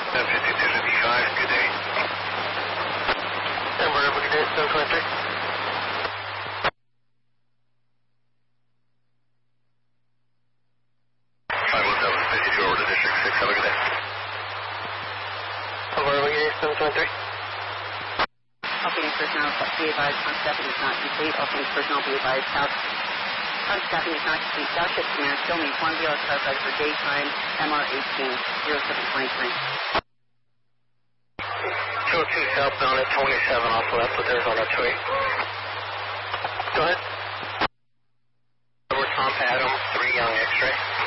5255, good day. Number, good day, 723. 517, 52 over to District 6, have a good day. Number, good day, 723. All Phoenix personnel, be advised, front staffing is not complete. All Phoenix personnel, be advised, south. Front staffing is not complete. South Ship Command still needs one BLS firefighter for daytime, MR18, 0723. 202 southbound at 27 off left with Arizona 28. Go ahead. Over Tom Adam, 3 Young X-ray.